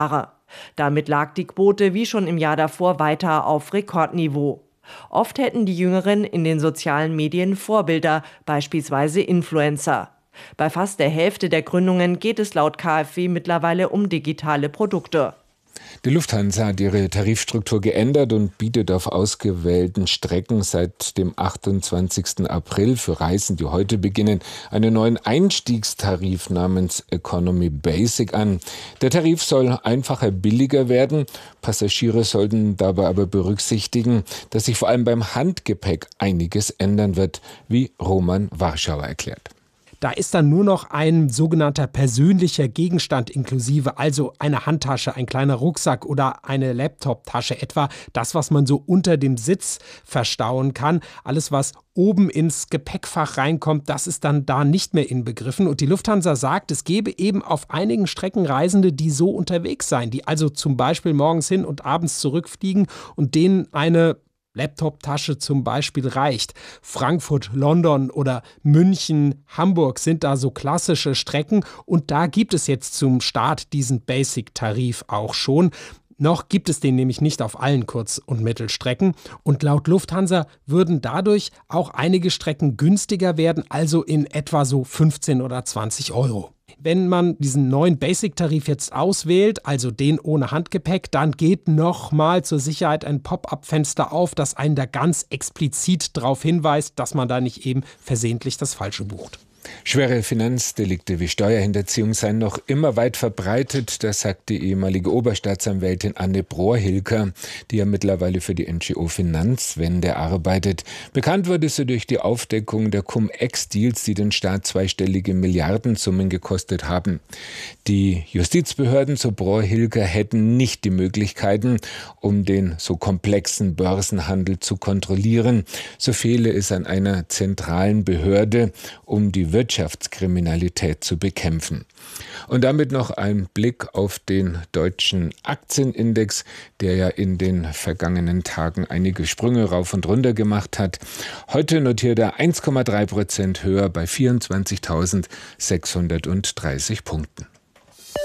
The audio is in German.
Damit lag die Quote wie schon im Jahr davor weiter auf Rekordniveau. Oft hätten die Jüngeren in den sozialen Medien Vorbilder, beispielsweise Influencer. Bei fast der Hälfte der Gründungen geht es laut KfW mittlerweile um digitale Produkte. Die Lufthansa hat ihre Tarifstruktur geändert und bietet auf ausgewählten Strecken seit dem 28. April für Reisen, die heute beginnen, einen neuen Einstiegstarif namens Economy Basic an. Der Tarif soll einfacher, billiger werden. Passagiere sollten dabei aber berücksichtigen, dass sich vor allem beim Handgepäck einiges ändern wird, wie Roman Warschauer erklärt. Da ist dann nur noch ein sogenannter persönlicher Gegenstand inklusive, also eine Handtasche, ein kleiner Rucksack oder eine Laptoptasche, etwa das, was man so unter dem Sitz verstauen kann. Alles, was oben ins Gepäckfach reinkommt, das ist dann da nicht mehr inbegriffen. Und die Lufthansa sagt, es gebe eben auf einigen Strecken Reisende, die so unterwegs seien, die also zum Beispiel morgens hin und abends zurückfliegen und denen eine Laptoptasche zum Beispiel reicht. Frankfurt, London oder München, Hamburg sind da so klassische Strecken und da gibt es jetzt zum Start diesen Basic-Tarif auch schon. Noch gibt es den nämlich nicht auf allen Kurz- und Mittelstrecken und laut Lufthansa würden dadurch auch einige Strecken günstiger werden, also in etwa so 15 oder 20 Euro. Wenn man diesen neuen Basic-Tarif jetzt auswählt, also den ohne Handgepäck, dann geht nochmal zur Sicherheit ein Pop-up-Fenster auf, das einen da ganz explizit darauf hinweist, dass man da nicht eben versehentlich das Falsche bucht. Schwere Finanzdelikte wie Steuerhinterziehung seien noch immer weit verbreitet, das sagt die ehemalige Oberstaatsanwältin Anne Brohr-Hilker, die ja mittlerweile für die NGO Finanzwende arbeitet. Bekannt wurde sie durch die Aufdeckung der Cum-Ex-Deals, die den Staat zweistellige Milliardensummen gekostet haben. Die Justizbehörden, so Brohr-Hilker, hätten nicht die Möglichkeiten, um den so komplexen Börsenhandel zu kontrollieren. So fehle es an einer zentralen Behörde, um die Wirtschaftskriminalität zu bekämpfen. Und damit noch ein Blick auf den deutschen Aktienindex, der ja in den vergangenen Tagen einige Sprünge rauf und runter gemacht hat. Heute notiert er 1,3% höher bei 24.630 Punkten.